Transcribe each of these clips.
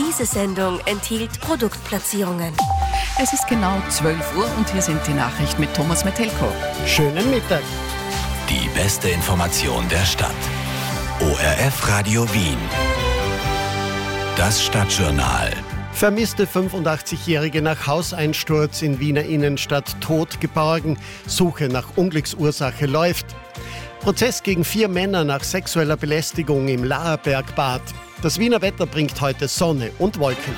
Diese Sendung enthielt Produktplatzierungen. Es ist genau 12 Uhr und hier sind die Nachrichten mit Thomas Metelko. Schönen Mittag. Die beste Information der Stadt. ORF Radio Wien. Das Stadtjournal. Vermisste 85-Jährige nach Hauseinsturz in Wiener Innenstadt tot geborgen. Suche nach Unglücksursache läuft. Prozess gegen 4 Männer nach sexueller Belästigung im Laerbergbad. Das Wiener Wetter bringt heute Sonne und Wolken.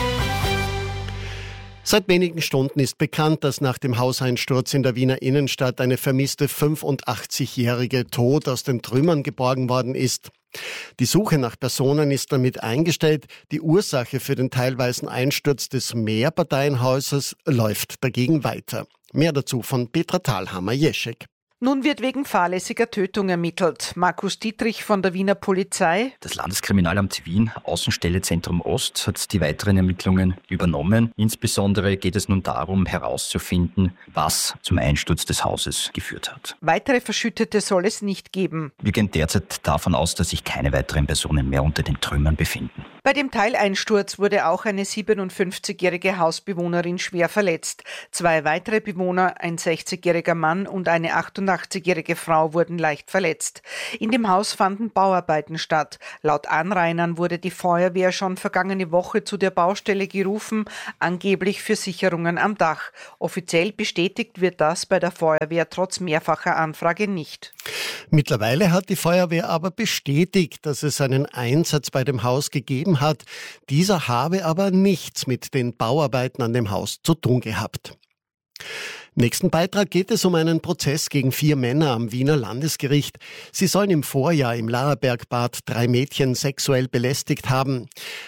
Seit wenigen Stunden ist bekannt, dass nach dem Hauseinsturz in der Wiener Innenstadt eine vermisste 85-Jährige tot aus den Trümmern geborgen worden ist. Die Suche nach Personen ist damit eingestellt. Die Ursache für den teilweisen Einsturz des Mehrparteienhauses läuft dagegen weiter. Mehr dazu von Petra Thalhammer-Jeschek. Nun wird wegen fahrlässiger Tötung ermittelt. Markus Dietrich von der Wiener Polizei. Das Landeskriminalamt Wien, Außenstelle Zentrum Ost, hat die weiteren Ermittlungen übernommen. Insbesondere geht es nun darum, herauszufinden, was zum Einsturz des Hauses geführt hat. Weitere Verschüttete soll es nicht geben. Wir gehen derzeit davon aus, dass sich keine weiteren Personen mehr unter den Trümmern befinden. Bei dem Teileinsturz wurde auch eine 57-jährige Hausbewohnerin schwer verletzt. 2 weitere Bewohner, ein 60-jähriger Mann und eine 88-jährige Frau, wurden leicht verletzt. In dem Haus fanden Bauarbeiten statt. Laut Anrainern wurde die Feuerwehr schon vergangene Woche zu der Baustelle gerufen, angeblich für Sicherungen am Dach. Offiziell bestätigt wird das bei der Feuerwehr trotz mehrfacher Anfrage nicht. Mittlerweile hat die Feuerwehr aber bestätigt, dass es einen Einsatz bei dem Haus gegeben hat. Dieser habe aber nichts mit den Bauarbeiten an dem Haus zu tun gehabt. Im nächsten Beitrag geht es um einen Prozess gegen 4 Männer am Wiener Landesgericht. Sie sollen im Vorjahr im Laerbergbad 3 Mädchen sexuell belästigt haben.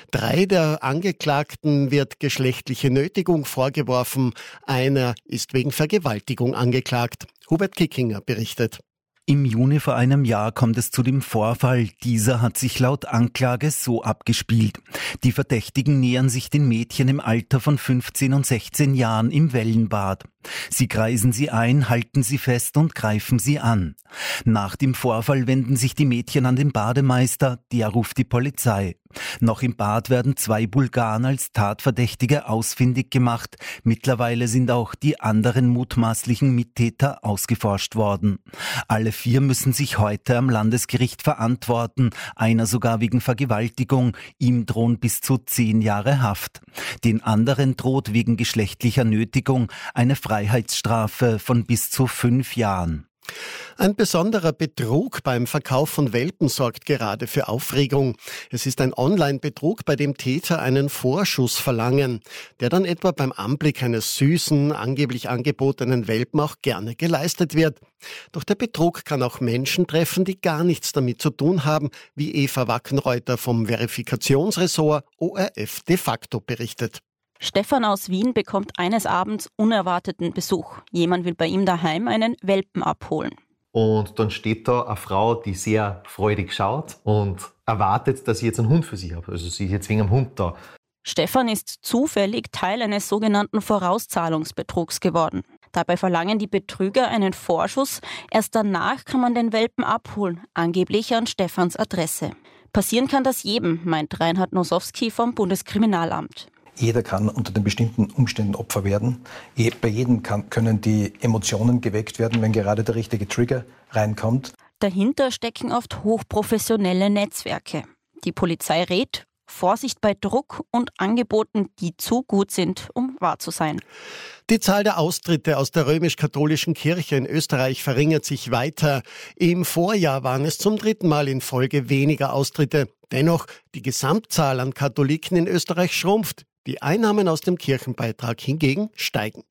3 der Angeklagten wird geschlechtliche Nötigung vorgeworfen. Einer ist wegen Vergewaltigung angeklagt. Hubert Kickinger berichtet. Im Juni vor einem Jahr kommt es zu dem Vorfall. Dieser hat sich laut Anklage so abgespielt. Die Verdächtigen nähern sich den Mädchen im Alter von 15 und 16 Jahren im Wellenbad. Sie kreisen sie ein, halten sie fest und greifen sie an. Nach dem Vorfall wenden sich die Mädchen an den Bademeister, der ruft die Polizei. Noch im Bad werden 2 Bulgaren als Tatverdächtige ausfindig gemacht. Mittlerweile sind auch die anderen mutmaßlichen Mittäter ausgeforscht worden. Alle 4 müssen sich heute am Landesgericht verantworten, einer sogar wegen Vergewaltigung. Ihm drohen bis zu 10 Jahre Haft. Den anderen droht wegen geschlechtlicher Nötigung eine Freiheitsstrafe von bis zu 5 Jahren. Ein besonderer Betrug beim Verkauf von Welpen sorgt gerade für Aufregung. Es ist ein Online-Betrug, bei dem Täter einen Vorschuss verlangen, der dann etwa beim Anblick eines süßen, angeblich angebotenen Welpen auch gerne geleistet wird. Doch der Betrug kann auch Menschen treffen, die gar nichts damit zu tun haben, wie Eva Wackenreuter vom Verifikationsressort ORF de facto berichtet. Stefan aus Wien bekommt eines Abends unerwarteten Besuch. Jemand will bei ihm daheim einen Welpen abholen. Und dann steht da eine Frau, die sehr freudig schaut und erwartet, dass ich jetzt einen Hund für sie habe. Also sie ist jetzt wegen einem Hund da. Stefan ist zufällig Teil eines sogenannten Vorauszahlungsbetrugs geworden. Dabei verlangen die Betrüger einen Vorschuss. Erst danach kann man den Welpen abholen, angeblich an Stefans Adresse. Passieren kann das jedem, meint Reinhard Nosowski vom Bundeskriminalamt. Jeder kann unter den bestimmten Umständen Opfer werden. Bei jedem können die Emotionen geweckt werden, wenn gerade der richtige Trigger reinkommt. Dahinter stecken oft hochprofessionelle Netzwerke. Die Polizei rät: Vorsicht bei Druck und Angeboten, die zu gut sind, um wahr zu sein. Die Zahl der Austritte aus der römisch-katholischen Kirche in Österreich verringert sich weiter. Im Vorjahr waren es zum 3. Mal in Folge weniger Austritte. Dennoch, die Gesamtzahl an Katholiken in Österreich schrumpft. Die Einnahmen aus dem Kirchenbeitrag hingegen steigen.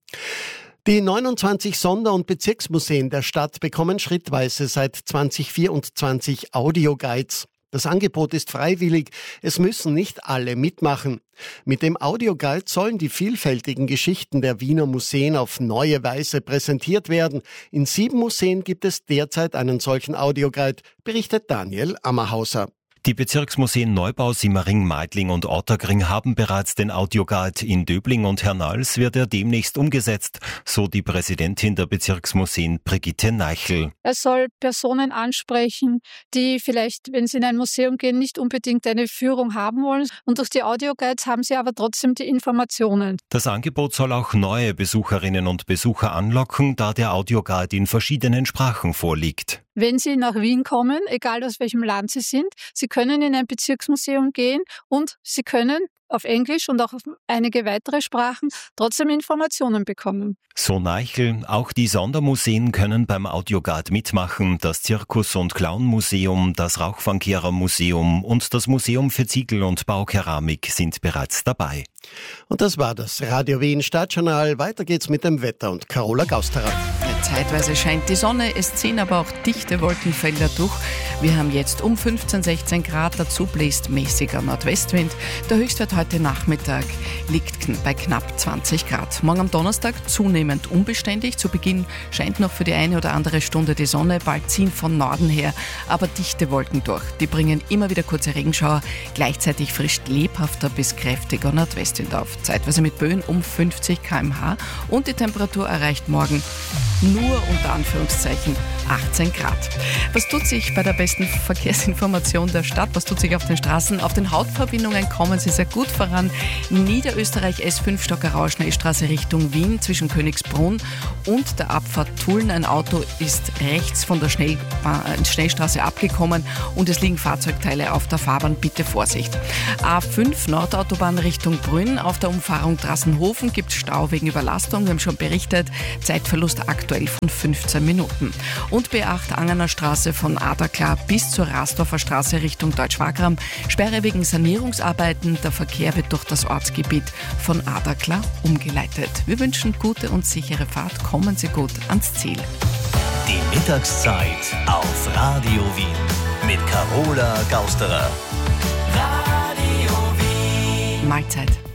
Die 29 Sonder- und Bezirksmuseen der Stadt bekommen schrittweise seit 2024 Audioguides. Das Angebot ist freiwillig, es müssen nicht alle mitmachen. Mit dem Audioguide sollen die vielfältigen Geschichten der Wiener Museen auf neue Weise präsentiert werden. In 7 Museen gibt es derzeit einen solchen Audioguide, berichtet Daniel Ammerhauser. Die Bezirksmuseen Neubau, Simmering, Meidling und Otterkring haben bereits den Audioguide. In Döbling und Hernals wird er demnächst umgesetzt, so die Präsidentin der Bezirksmuseen Brigitte Neichel. Er soll Personen ansprechen, die vielleicht, wenn sie in ein Museum gehen, nicht unbedingt eine Führung haben wollen. Und durch die Audioguides haben sie aber trotzdem die Informationen. Das Angebot soll auch neue Besucherinnen und Besucher anlocken, da der Audioguide in verschiedenen Sprachen vorliegt. Wenn Sie nach Wien kommen, egal aus welchem Land Sie sind, Sie können in ein Bezirksmuseum gehen und Sie können auf Englisch und auch auf einige weitere Sprachen trotzdem Informationen bekommen. So Neichel, auch die Sondermuseen können beim Audioguide mitmachen. Das Zirkus- und Clownmuseum, das Rauchfangkehrer-Museum und das Museum für Ziegel- und Baukeramik sind bereits dabei. Und das war das Radio Wien Stadtjournal. Weiter geht's mit dem Wetter und Carola Gausterer. Zeitweise scheint die Sonne, es ziehen aber auch dichte Wolkenfelder durch. Wir haben jetzt um 15, 16 Grad, dazu bläst mäßiger Nordwestwind. Der Höchstwert heute Nachmittag liegt bei knapp 20 Grad. Morgen am Donnerstag zunehmend unbeständig. Zu Beginn scheint noch für die eine oder andere Stunde die Sonne, bald ziehen von Norden her aber dichte Wolken durch. Die bringen immer wieder kurze Regenschauer, gleichzeitig frischt lebhafter bis kräftiger Nordwestwind auf. Zeitweise mit Böen um 50 km/h und die Temperatur erreicht morgen nur unter Anführungszeichen 18 Grad. Was tut sich bei der besten Verkehrsinformation der Stadt? Was tut sich auf den Straßen? Auf den Hauptverbindungen kommen sie sehr gut voran. Niederösterreich S5 Stockerau-Schnellstraße Richtung Wien zwischen Königsbrunn und der Abfahrt Tulln. Ein Auto ist rechts von der Schnellstraße abgekommen und es liegen Fahrzeugteile auf der Fahrbahn. Bitte Vorsicht. A5 Nordautobahn Richtung Brünn. Auf der Umfahrung Drassenhofen gibt es Stau wegen Überlastung. Wir haben schon berichtet. Zeitverlust aktuell von 15 Minuten. Und B8 Angener Straße von Aderklar bis zur Rasdorfer Straße Richtung Deutsch-Wagram. Sperre wegen Sanierungsarbeiten. Der Verkehr wird durch das Ortsgebiet von Aderklar umgeleitet. Wir wünschen gute und sichere Fahrt. Kommen Sie gut ans Ziel. Die Mittagszeit auf Radio Wien mit Carola Gausterer. Radio Wien. Mahlzeit.